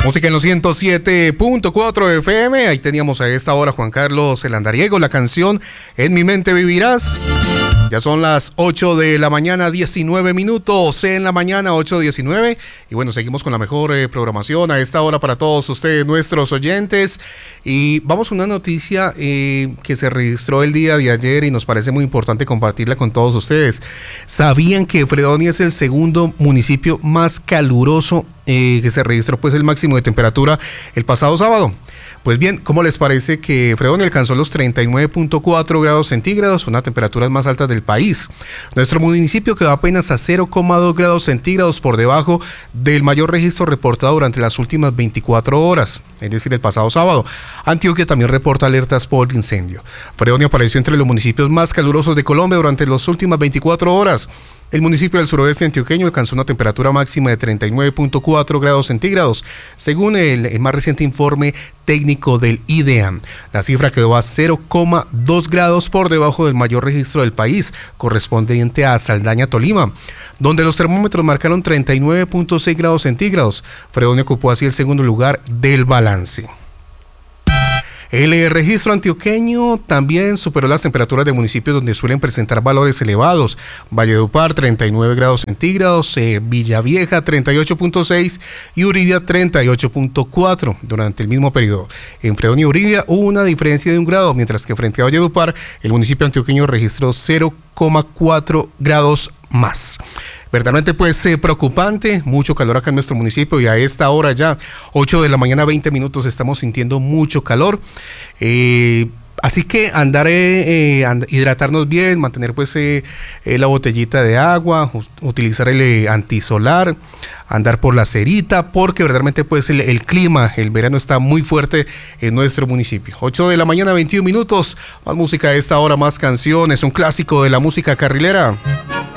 Música en los 107.4 FM. Ahí teníamos a esta hora Juan Carlos el Andariego, la canción En mi mente vivirás. Ya son las 8 de la mañana, 19 minutos en la mañana, 8:19. Y bueno, seguimos con la mejor programación a esta hora para todos ustedes, nuestros oyentes. Y vamos a una noticia que se registró el día de ayer y nos parece muy importante compartirla con todos ustedes. ¿Sabían que Fredonia es el segundo municipio más caluroso que se registró pues el máximo de temperatura el pasado sábado? Pues bien, ¿cómo les parece que Fredonia alcanzó los 39.4 grados centígrados, una temperatura más alta del país? Nuestro municipio quedó apenas a 0,2 grados centígrados por debajo del mayor registro reportado durante las últimas 24 horas, es decir, el pasado sábado. Antioquia también reporta alertas por incendio. Fredonia apareció entre los municipios más calurosos de Colombia durante las últimas 24 horas. El municipio del suroeste antioqueño alcanzó una temperatura máxima de 39.4 grados centígrados, según el más reciente informe técnico del IDEAM. La cifra quedó a 0,2 grados por debajo del mayor registro del país, correspondiente a Saldaña, Tolima, donde los termómetros marcaron 39.6 grados centígrados. Fredonia ocupó así el segundo lugar del balance. El registro antioqueño también superó las temperaturas de municipios donde suelen presentar valores elevados. Valledupar 39 grados centígrados, Villavieja 38.6 y Uribia 38.4 durante el mismo periodo. En Fredonia y Uribia hubo una diferencia de 1 grado, mientras que frente a Valledupar el municipio antioqueño registró 0,4 grados más. Verdaderamente pues preocupante, mucho calor acá en nuestro municipio y a esta hora ya, 8 de la mañana, 20 minutos, estamos sintiendo mucho calor. Así que hidratarnos bien, mantener pues la botellita de agua, utilizar el antisolar, andar por la cerita, porque verdaderamente pues el clima, el verano está muy fuerte en nuestro municipio. 8 de la mañana, 21 minutos, más música a esta hora, más canciones, un clásico de la música carrilera.